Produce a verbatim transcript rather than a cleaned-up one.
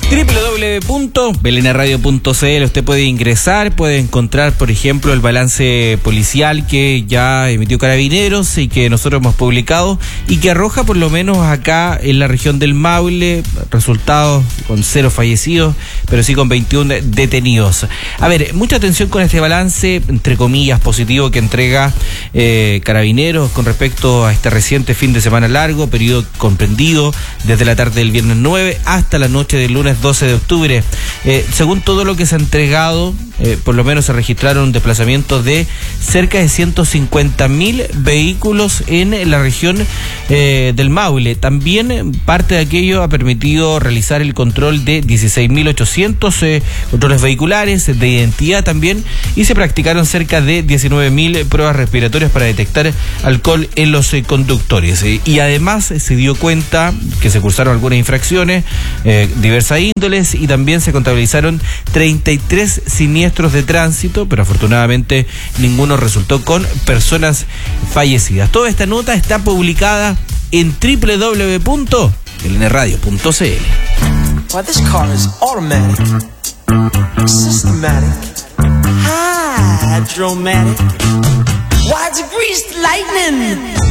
doble u doble u doble u punto belena radio punto c l. Usted puede ingresar, puede encontrar, por ejemplo, el balance policial que ya emitió Carabineros y que nosotros hemos publicado y que arroja, por lo menos acá en la región del Maule, resultados con cero fallecidos, pero sí con veintiún detenidos. A ver, mucha atención con este balance, entre comillas, positivo que entrega eh, Carabineros con respecto a este reciente fin de semana largo, periodo comprendido desde la tarde del viernes nueve hasta la noche del lunes doce de octubre. Eh, según todo lo que se ha entregado, eh, por lo menos se registraron desplazamientos de cerca de ciento cincuenta mil vehículos en la región eh, del Maule. También parte de aquello ha permitido realizar el control de dieciséis mil ochocientos eh, controles vehiculares, de identidad también, y se practicaron cerca de diecinueve mil pruebas respiratorias para detectar alcohol en los eh, conductores. Eh, y además eh, se dio cuenta que se cursaron algunas infracciones, eh, diversas índoles, y también se contabilizaron treinta y tres siniestros de tránsito, pero afortunadamente ninguno resultó con personas fallecidas. Toda esta nota está publicada en doble u doble u doble u punto belena radio punto c l. Why, this car is automatic, systematic, hydromatic. Why, it's greased lightning.